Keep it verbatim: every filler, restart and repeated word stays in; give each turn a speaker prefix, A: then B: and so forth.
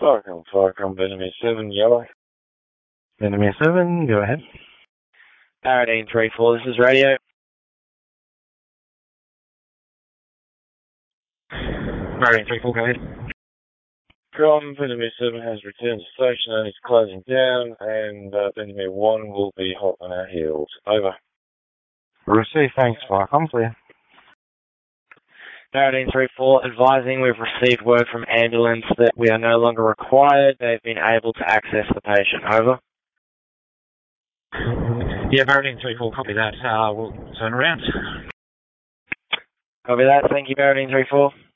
A: Falcon, Falcon, Benjamin seven, yellow.
B: Benjamin seven, go ahead.
C: Paradine three four, this is radio.
B: Paradine three four, go ahead.
A: From Benjamin seven has returned to station and is closing down, and uh, Benjamin one will be hot on our heels. Over.
B: Receive, thanks, Falcon, clear.
C: Paradine three four, advising we've received word from ambulance that we are no longer required. They've been able to access the patient. Over.
B: Yeah, Paradine three four, copy that. Uh, we'll turn around.
C: Copy that. Thank you, Paradine three four.